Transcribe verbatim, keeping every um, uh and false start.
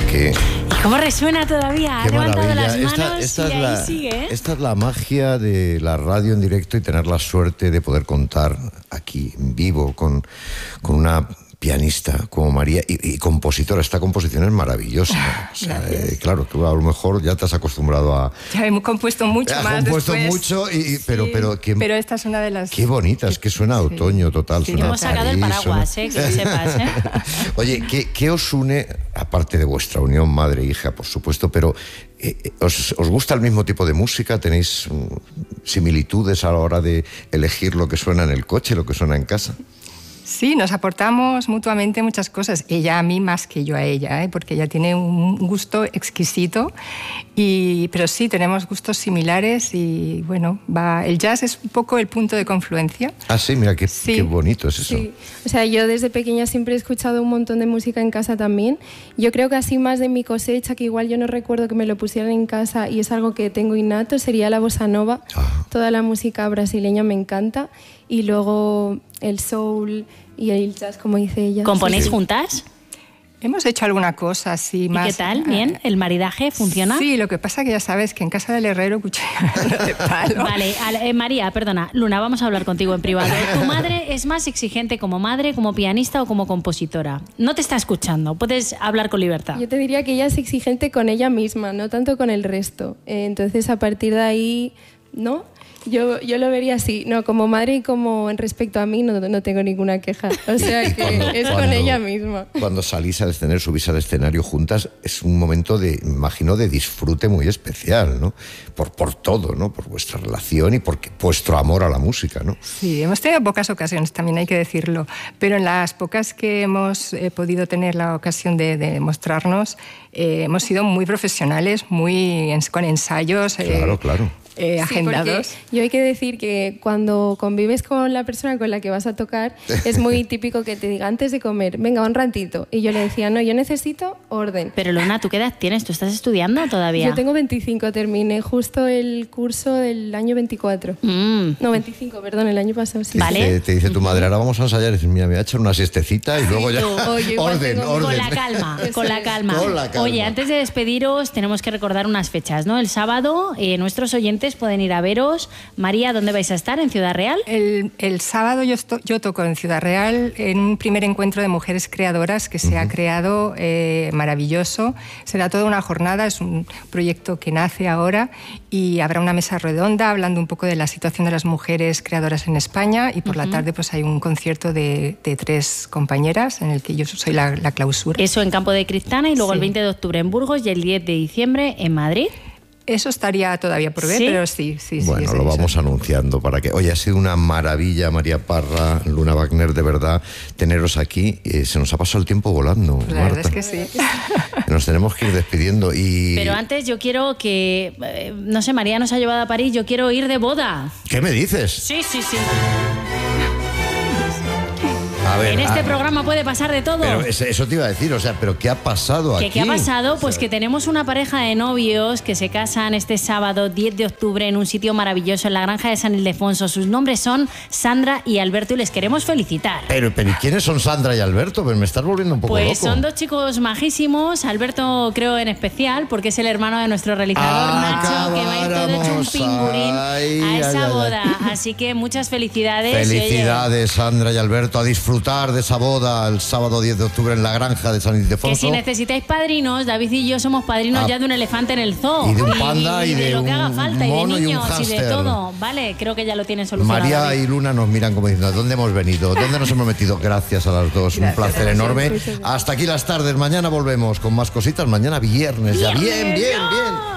qué... ¿Y cómo resuena todavía? Ha levantado las manos esta, esta y ahí la, sigue, ¿eh? Esta es la magia de la radio en directo y tener la suerte de poder contar aquí en vivo con, con una pianista como María y, y compositora. Esta composición es maravillosa. O sea, eh, claro, tú a lo mejor ya te has acostumbrado a... Ya hemos compuesto mucho has más compuesto después. mucho, y, y- pero, Sí, pero, qué, pero esta es una de las... qué bonita, es que suena a Sí. otoño total. Sí, suena a Hemos sacado el París, paraguas, suena- ¿eh? Que lo sepas, ¿eh? Oye, ¿qué, qué os une, aparte de vuestra unión madre-hija, por supuesto, pero eh, ¿os, os gusta el mismo tipo de música? ¿Tenéis mm, similitudes a la hora de elegir lo que suena en el coche, lo que suena en casa? Sí, nos aportamos mutuamente muchas cosas. Ella a mí más que yo a ella, ¿eh? Porque ella tiene un gusto exquisito. Y, pero sí, tenemos gustos similares y bueno, va, el jazz es un poco el punto de confluencia. Ah, sí, mira, qué, Sí. qué bonito es eso. Sí, o sea, yo desde pequeña siempre he escuchado un montón de música en casa también. Yo creo que así más de mi cosecha, que igual yo no recuerdo que me lo pusieran en casa y es algo que tengo innato, sería la bossa nova. Ah. Toda la música brasileña me encanta. Y luego el soul y el jazz, como dice ella. ¿Componéis Sí, sí. juntas? Hemos hecho alguna cosa así ¿Y más... qué tal? ¿Bien? ¿El maridaje funciona? Sí, lo que pasa que ya sabes que en casa del herrero cuchillo de palo. Vale, al- eh, María, perdona, Luna, vamos a hablar contigo en privado. ¿Tu madre es más exigente como madre, como pianista o como compositora? No te está escuchando, puedes hablar con libertad. Yo te diría que ella es exigente con ella misma, no tanto con el resto. Eh, entonces, a partir de ahí, ¿no? Yo, yo lo vería así. No, como madre y como en respecto a mí no, no tengo ninguna queja. O sea Y que cuando- es con cuando- ella misma. Cuando salís al escenario, subís al escenario juntas, es un momento de, imagino, de disfrute muy especial, ¿no? Por, por todo, ¿no? Por vuestra relación y por vuestro amor a la música, ¿no? Sí, hemos tenido pocas ocasiones, también hay que decirlo, pero en las pocas que hemos eh, podido tener la ocasión de, de mostrarnos, eh, hemos sido muy profesionales, muy ens- con ensayos eh, Claro, claro. eh, Sí, porque agendados. yo hay que decir que cuando convives con la persona con la que vas a tocar, es muy típico que te diga antes de comer, venga, un ratito. Y yo le decía, no, yo necesito orden. Pero Luna, ¿tú qué edad tienes? ¿Tú estás estudiando todavía? Yo tengo veinticinco, terminé justo el curso del año veinticuatro. Mm. No, veinticinco, perdón, el año pasado, sí. Te Vale. dice, te dice tu madre, ahora vamos a ensayar. Y dices, mira, me voy a echar una siestecita y luego ya... Oye, igual orden, tengo- orden. Con la calma, con la calma. Con la calma. Oye, antes de despediros, tenemos que recordar unas fechas, ¿no? El sábado, eh, nuestros oyentes pueden ir a veros. María, ¿dónde vais a estar? ¿En Ciudad Real? El, el sábado yo, esto- yo toco en Ciudad Real en un primer encuentro de mujeres creadoras que se ha creado eh, maravilloso. Será toda una jornada, es un proyecto que nace ahora y habrá una mesa redonda hablando un poco de la situación de las mujeres creadoras en España y por la tarde pues hay un concierto de, de tres compañeras en el que yo soy la, la clausura. Eso en Campo de Cristana y luego Sí. el veinte de octubre en Burgos y el diez de diciembre en Madrid. Eso estaría todavía por ver, ¿Sí? pero sí, sí, sí. Bueno, es lo eso. vamos anunciando para que... Oye, ha sido una maravilla, María Parra, Luna Wagner, de verdad, teneros aquí. Eh, se nos ha pasado el tiempo volando, Pues la Marta. verdad es que sí. Nos tenemos que ir despidiendo y... Pero antes yo quiero que, eh, no sé, María nos ha llevado a París, yo quiero ir de boda. ¿Qué me dices? Sí, sí, sí. A ver, En este ah, programa puede pasar de todo. Pero es- eso te iba a decir, o sea, ¿pero qué ha pasado aquí? ¿Qué, ¿Qué ha pasado? O Pues sea, que tenemos una pareja de novios que se casan este sábado diez de octubre en un sitio maravilloso en la granja de San Ildefonso. Sus nombres son Sandra y Alberto y les queremos felicitar. Pero, pero ¿y quiénes son Sandra y Alberto? Pues me estás volviendo un poco Pues loco. son dos chicos majísimos, Alberto creo en especial, porque es el hermano de nuestro realizador Nacho, que va a ir todo hecho un Acabáramos. pingurín Ay, a esa ay, ay, boda. ay. Así que muchas felicidades. y, oye, Felicidades, Sandra y Alberto, a disfrutar de esa boda el sábado diez de octubre en la granja de San Ildefonso. que si necesitáis padrinos, David y yo somos padrinos Ah, ya de un elefante en el zoo. y de un panda y de lo que haga un falta, y de mono y un niños y, de hámster. todo. Vale, creo que ya lo tienen solucionado. María David. y Luna nos miran como diciendo, ¿dónde hemos venido? ¿Dónde nos hemos metido? Gracias a las dos, un placer enorme. Hasta aquí las tardes, mañana volvemos con más cositas, mañana viernes, ya bien, bien, bien.